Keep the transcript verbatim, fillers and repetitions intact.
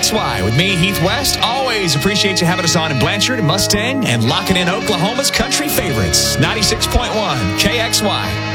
X Y with me, Heath West. Always appreciate you having us on in Blanchard and Mustang and locking in Oklahoma's country favorites. ninety-six point one K X Y.